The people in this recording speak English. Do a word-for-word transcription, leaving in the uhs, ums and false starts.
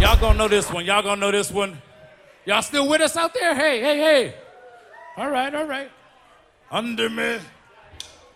Y'all gonna know this one. Y'all gonna know this one. Y'all still with us out there? Hey, hey, hey. All right, all right. Under me.